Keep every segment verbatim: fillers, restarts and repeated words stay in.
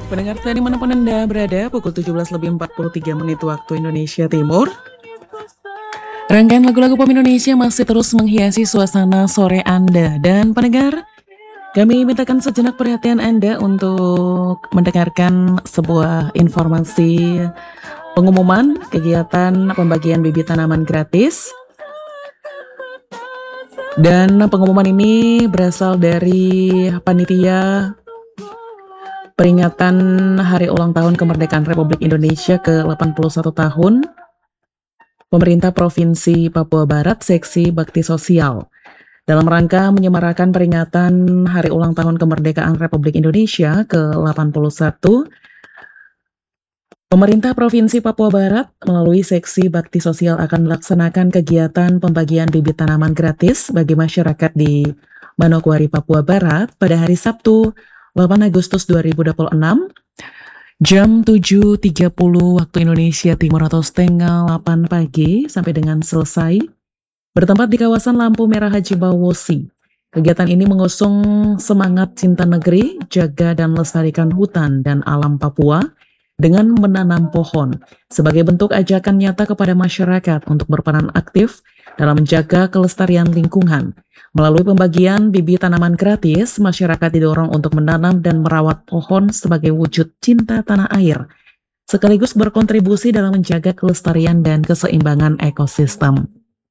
Pendengar setia dimanapun Anda berada, pukul tujuh belas lebih empat puluh tiga menit waktu Indonesia Timur. Rangkaian lagu-lagu pop Indonesia masih terus menghiasi suasana sore Anda. Dan pendengar, kami mintakan sejenak perhatian Anda untuk mendengarkan sebuah informasi pengumuman kegiatan pembagian bibit tanaman gratis. Dan pengumuman ini berasal dari panitia peringatan Hari Ulang Tahun Kemerdekaan Republik Indonesia ke delapan puluh satu tahun, Pemerintah Provinsi Papua Barat, Seksi Bakti Sosial. Dalam rangka menyemarakan peringatan Hari Ulang Tahun Kemerdekaan Republik Indonesia ke delapan puluh satu, Pemerintah Provinsi Papua Barat melalui Seksi Bakti Sosial akan melaksanakan kegiatan pembagian bibit tanaman gratis bagi masyarakat di Manokwari, Papua Barat pada hari Sabtu delapan Agustus dua ribu dua puluh enam jam tujuh tiga puluh waktu Indonesia Timur atau setengah delapan pagi sampai dengan selesai, bertempat di kawasan Lampu Merah Haji Bawosi. Kegiatan ini mengusung semangat cinta negeri, jaga dan lestarikan hutan dan alam Papua dengan menanam pohon sebagai bentuk ajakan nyata kepada masyarakat untuk berperan aktif dalam menjaga kelestarian lingkungan. Melalui pembagian bibit tanaman gratis, masyarakat didorong untuk menanam dan merawat pohon sebagai wujud cinta tanah air, sekaligus berkontribusi dalam menjaga kelestarian dan keseimbangan ekosistem.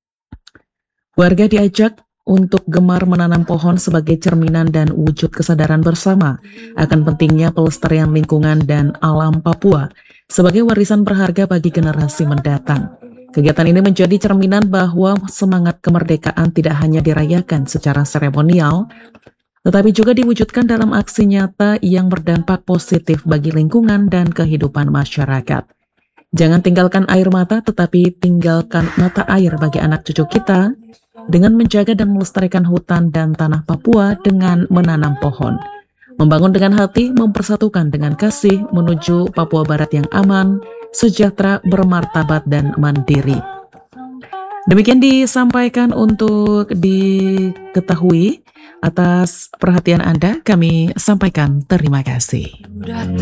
Warga diajak untuk gemar menanam pohon sebagai cerminan dan wujud kesadaran bersama akan pentingnya pelestarian lingkungan dan alam Papua sebagai warisan berharga bagi generasi mendatang. Kegiatan ini menjadi cerminan bahwa semangat kemerdekaan tidak hanya dirayakan secara seremonial, tetapi juga diwujudkan dalam aksi nyata yang berdampak positif bagi lingkungan dan kehidupan masyarakat. Jangan tinggalkan air mata, tetapi tinggalkan mata air bagi anak cucu kita dengan menjaga dan melestarikan hutan dan tanah Papua dengan menanam pohon. Membangun dengan hati, mempersatukan dengan kasih menuju Papua Barat yang aman, sejahtera, bermartabat, dan mandiri. Demikian disampaikan untuk diketahui. Atas perhatian Anda, kami sampaikan terima kasih.